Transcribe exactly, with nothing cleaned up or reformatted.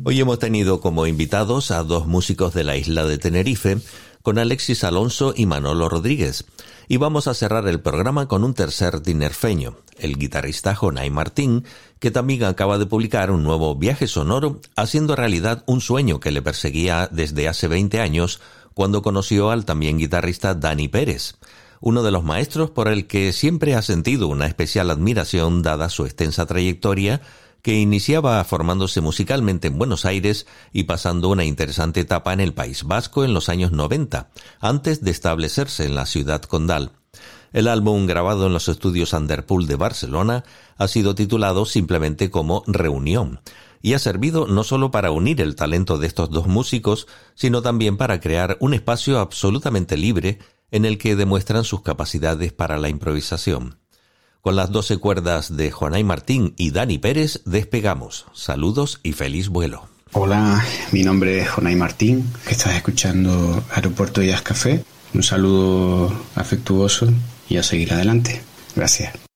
Hoy hemos tenido como invitados a dos músicos de la isla de Tenerife, con Alexis Alonso y Manolo Rodríguez. Y vamos a cerrar el programa con un tercer tinerfeño, el guitarrista Jonay Martín, que también acaba de publicar un nuevo viaje sonoro, haciendo realidad un sueño que le perseguía desde hace veinte años, cuando conoció al también guitarrista Dani Pérez, uno de los maestros por el que siempre ha sentido una especial admiración dada su extensa trayectoria, que iniciaba formándose musicalmente en Buenos Aires y pasando una interesante etapa en el País Vasco en los años noventa, antes de establecerse en la ciudad condal. El álbum, grabado en los estudios Underpool de Barcelona, ha sido titulado simplemente como Reunión, y ha servido no solo para unir el talento de estos dos músicos, sino también para crear un espacio absolutamente libre en el que demuestran sus capacidades para la improvisación. Con las doce cuerdas de Jonay Martín y Dani Pérez despegamos. Saludos y feliz vuelo. Hola, mi nombre es Jonay Martín, que estás escuchando Aeropuerto Jazz Café. Un saludo afectuoso y a seguir adelante. Gracias.